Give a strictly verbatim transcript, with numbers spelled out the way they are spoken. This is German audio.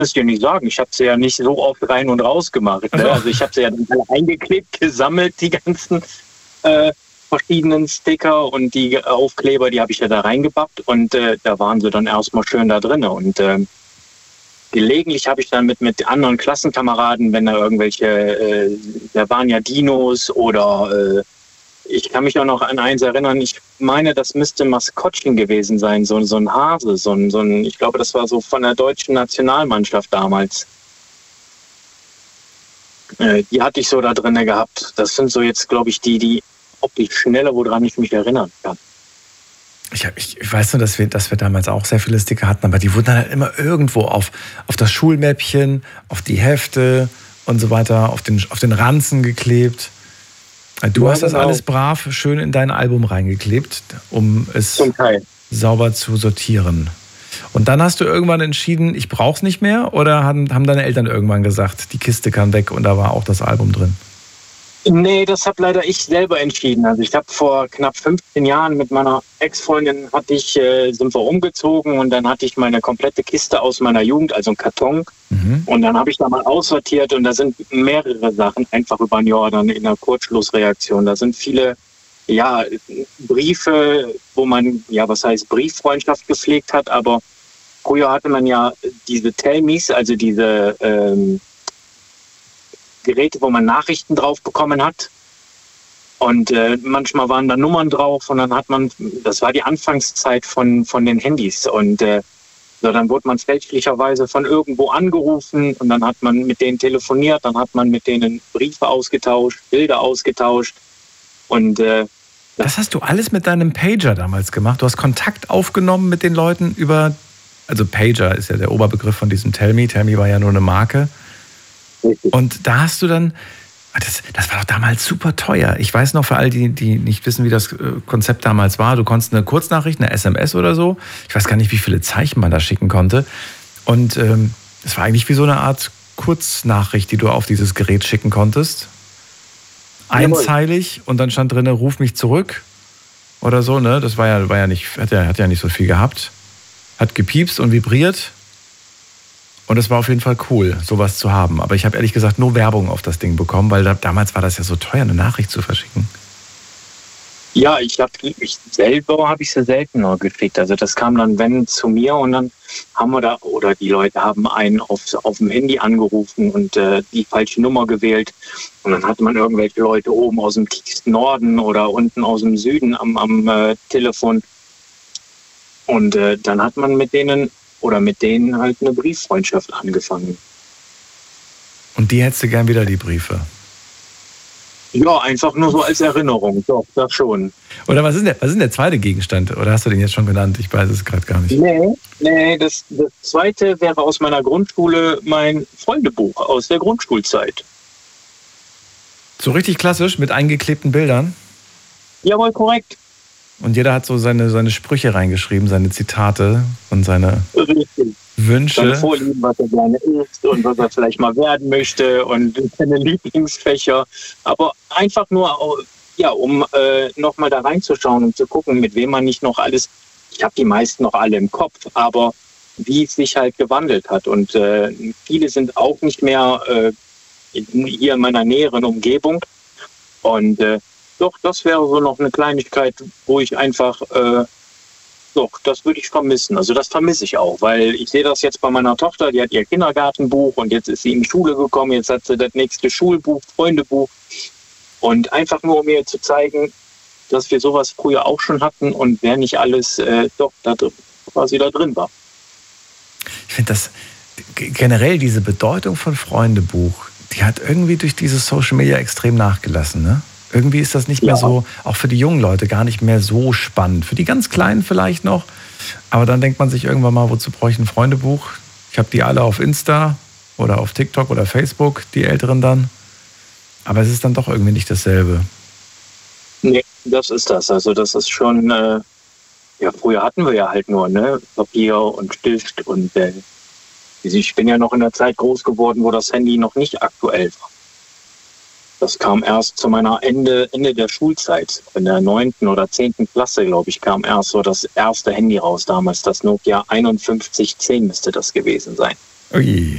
ich dir nicht sagen. Ich habe sie ja nicht so oft rein und raus gemacht. Ne? Also ich habe sie ja dann alle eingeklebt, gesammelt, die ganzen äh, verschiedenen Sticker und die Aufkleber, die habe ich ja da reingebappt und äh, da waren sie dann erstmal schön da drin. Und äh, gelegentlich habe ich dann mit, mit anderen Klassenkameraden, wenn da irgendwelche, äh, da waren ja Dinos oder äh, ich kann mich auch noch an eins erinnern, ich meine, das müsste Maskottchen gewesen sein, so, so ein Hase, so ein, so ein, ich glaube, das war so von der deutschen Nationalmannschaft damals. Äh, die hatte ich so da drin gehabt. Das sind so jetzt, glaube ich, die, die optisch schneller, woran ich mich erinnern kann. Ich, hab, ich, ich weiß nur, dass wir, dass wir damals auch sehr viele Sticker hatten, aber die wurden dann halt immer irgendwo auf, auf das Schulmäppchen, auf die Hefte und so weiter, auf den, auf den Ranzen geklebt. Du Ja, hast das genau. alles brav schön in dein Album reingeklebt, um es Zum Teil. sauber zu sortieren. Und dann hast du irgendwann entschieden, ich brauch's nicht mehr, oder haben, haben deine Eltern irgendwann gesagt, die Kiste kann weg und da war auch das Album drin? Nee, das habe leider ich selber entschieden. Also ich habe vor knapp fünfzehn Jahren mit meiner Ex-Freundin hatte ich, äh, sind wir umgezogen und dann hatte ich meine komplette Kiste aus meiner Jugend, also einen Karton. Mhm. Und dann habe ich da mal aussortiert und da sind mehrere Sachen einfach über ein Jahr dann in einer Kurzschlussreaktion. Da sind viele, ja, Briefe, wo man, ja, was heißt Brieffreundschaft gepflegt hat, aber früher hatte man ja diese Tell-Me's, also diese, ähm, Geräte, wo man Nachrichten drauf bekommen hat. Und äh, manchmal waren da Nummern drauf und dann hat man, das war die Anfangszeit von, von den Handys. Und äh, so, dann wurde man fälschlicherweise von irgendwo angerufen und dann hat man mit denen telefoniert, dann hat man mit denen Briefe ausgetauscht, Bilder ausgetauscht. Und äh, das hast du alles mit deinem Pager damals gemacht. Du hast Kontakt aufgenommen mit den Leuten über, also Pager ist ja der Oberbegriff von diesem Tell-Me. Tell-Me war ja nur eine Marke. Und da hast du dann, das, das war doch damals super teuer. Ich weiß noch, für all die, die nicht wissen, wie das Konzept damals war, du konntest eine Kurznachricht, eine S M S oder so, ich weiß gar nicht, wie viele Zeichen man da schicken konnte. Und ähm, es war eigentlich wie so eine Art Kurznachricht, die du auf dieses Gerät schicken konntest. Einzeilig und dann stand drin, ruf mich zurück oder so, ne? Das war ja, war ja nicht, hat ja, hat ja nicht so viel gehabt. Hat gepiepst und vibriert. Und es war auf jeden Fall cool, sowas zu haben. Aber ich habe ehrlich gesagt nur Werbung auf das Ding bekommen, weil da, damals war das ja so teuer, eine Nachricht zu verschicken. Ja, ich habe ich selber habe ich sie seltener gekriegt. Also das kam dann, wenn, zu mir und dann haben wir da, oder die Leute haben einen auf, auf dem Handy angerufen und äh, die falsche Nummer gewählt. Und dann hatte man irgendwelche Leute oben aus dem tiefsten Norden oder unten aus dem Süden am, am äh, Telefon. Und äh, dann hat man mit denen oder mit denen halt eine Brieffreundschaft angefangen. Und die hättest du gern wieder, die Briefe? Ja, einfach nur so als Erinnerung. Doch, das schon. Oder was ist der, was ist denn der zweite Gegenstand? Oder hast du den jetzt schon genannt? Ich weiß es gerade gar nicht. Nee, nee das, das zweite wäre aus meiner Grundschule mein Freundebuch aus der Grundschulzeit. So richtig klassisch, mit eingeklebten Bildern? Jawohl, korrekt. Und jeder hat so seine, seine Sprüche reingeschrieben, seine Zitate und seine Richtig. Wünsche. Seine Vorlieben, was er gerne isst und was er vielleicht mal werden möchte und seine Lieblingsfächer. Aber einfach nur, ja, um äh, nochmal da reinzuschauen und zu gucken, mit wem man nicht noch alles, ich habe die meisten noch alle im Kopf, aber wie es sich halt gewandelt hat. Und äh, viele sind auch nicht mehr äh, hier in meiner näheren Umgebung. Und äh, doch, das wäre so noch eine Kleinigkeit, wo ich einfach, äh, doch, das würde ich vermissen. Also das vermisse ich auch, weil ich sehe das jetzt bei meiner Tochter, die hat ihr Kindergartenbuch und jetzt ist sie in die Schule gekommen, jetzt hat sie das nächste Schulbuch, Freundebuch. Und einfach nur, um ihr zu zeigen, dass wir sowas früher auch schon hatten und wer nicht alles äh, doch da drin, quasi da drin war. Ich finde das generell, diese Bedeutung von Freundebuch, die hat irgendwie durch dieses Social Media extrem nachgelassen, ne? Irgendwie ist das nicht mehr ja. so, auch für die jungen Leute, gar nicht mehr so spannend. Für die ganz Kleinen vielleicht noch. Aber dann denkt man sich irgendwann mal, wozu brauche ich ein Freundebuch? Ich habe die alle auf Insta oder auf TikTok oder Facebook, die Älteren dann. Aber es ist dann doch irgendwie nicht dasselbe. Nee, das ist das. Also das ist schon, äh, ja, früher hatten wir ja halt nur, ne, Papier und Stift. Und äh, ich bin ja noch in der Zeit groß geworden, wo das Handy noch nicht aktuell war. Das kam erst zu meiner Ende, Ende der Schulzeit. In der neunten oder zehnten Klasse, glaube ich, kam erst so das erste Handy raus damals. Das Nokia einundfünfzig zehn müsste das gewesen sein. Ui.